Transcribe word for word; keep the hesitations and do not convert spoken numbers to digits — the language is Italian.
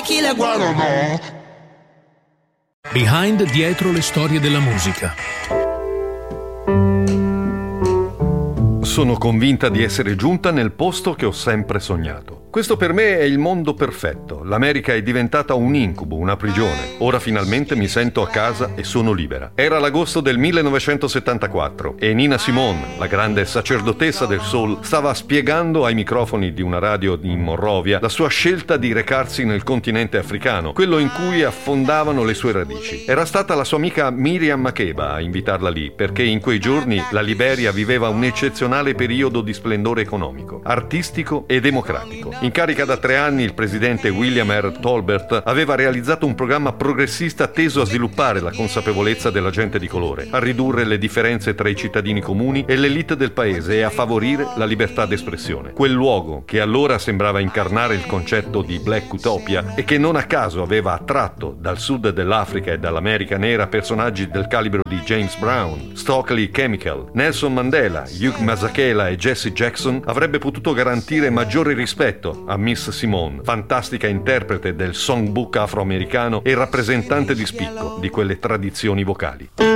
tequila, guarda. Behind, dietro le storie della musica. Sono convinta di essere giunta nel posto che ho sempre sognato. Questo per me è il mondo perfetto. L'America è diventata un incubo, una prigione. Ora finalmente mi sento a casa e sono libera. Era l'agosto del millenovecentosettantaquattro e Nina Simone, la grande sacerdotessa del soul, stava spiegando ai microfoni di una radio in Monrovia la sua scelta di recarsi nel continente africano, quello in cui affondavano le sue radici. Era stata la sua amica Miriam Makeba a invitarla lì, perché in quei giorni la Liberia viveva un eccezionale periodo di splendore economico, artistico e democratico. In carica da tre anni il presidente William R. Tolbert aveva realizzato un programma progressista teso a sviluppare la consapevolezza della gente di colore, a ridurre le differenze tra i cittadini comuni e l'elite del paese e a favorire la libertà d'espressione. Quel luogo, che allora sembrava incarnare il concetto di Black Utopia e che non a caso aveva attratto dal sud dell'Africa e dall'America nera personaggi del calibro di James Brown, Stokely Chemical, Nelson Mandela, Hugh Masekela e Jesse Jackson, avrebbe potuto garantire maggiore rispetto a Miss Simone, fantastica interprete del songbook afroamericano e rappresentante di spicco di quelle tradizioni vocali.